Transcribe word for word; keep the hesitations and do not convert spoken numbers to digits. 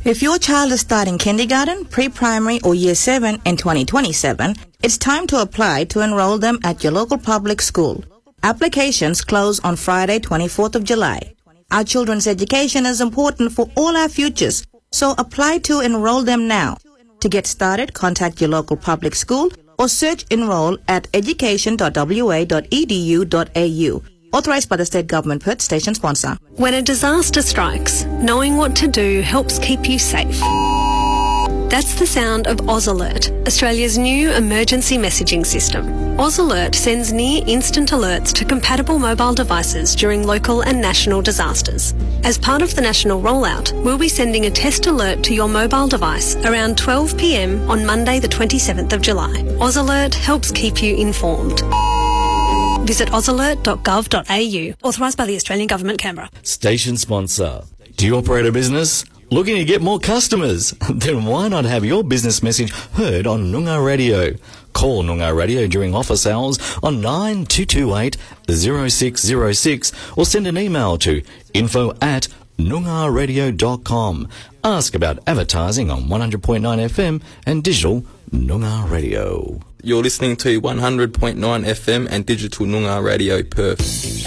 If your child is starting kindergarten, pre-primary or year seven in twenty twenty-seven, it's time to apply to enroll them at your local public school. Applications close on Friday, twenty-fourth of July. Our children's education is important for all our futures, so apply to enroll them now. To get started, contact your local public school or search enroll at education dot w a dot e d u dot a u. Authorised by the State Government, Perth, station sponsor. When a disaster strikes, knowing what to do helps keep you safe. That's the sound of AusAlert, Australia's new emergency messaging system. AusAlert sends near-instant alerts to compatible mobile devices during local and national disasters. As part of the national rollout, we'll be sending a test alert to your mobile device around twelve p m on Monday the twenty-seventh of July. AusAlert helps keep you informed. Visit ausalert dot gov dot a u. Authorised by the Australian Government, Canberra. Station sponsor. Do you operate a business? Looking to get more customers? Then why not have your business message heard on Noongar Radio? Call Noongar Radio during office hours on nine two two eight zero six zero six or send an email to info at noongar radio dot com. Ask about advertising on one hundred point nine F M and digital Noongar Radio. You're listening to one hundred point nine F M and digital Noongar Radio Perth.